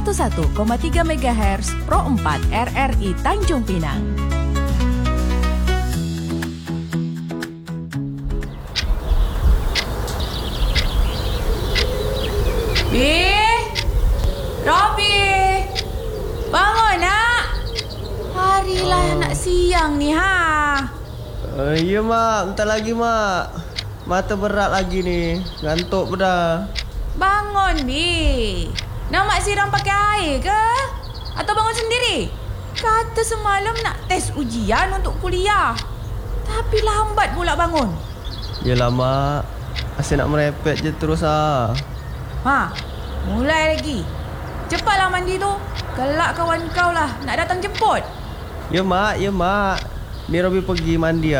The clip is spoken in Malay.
101,3 MHz Pro 4 RRI Tanjung Pinang. Robi, bangun nak. Harilah nak siang ni Ya mak, bentar lagi mak. Mata berat lagi ni. Ngantuk dah. Bangun Bi. Nak mak siram pakai air ke? Atau bangun sendiri? Kata semalam nak test ujian untuk kuliah, tapi lambat pula bangun. Yelah mak, asyik nak merepek je terus . Mulai lagi. Cepatlah mandi tu. Kelak kawan kau lah nak datang jemput. Ya mak. Ni Robi pergi mandi .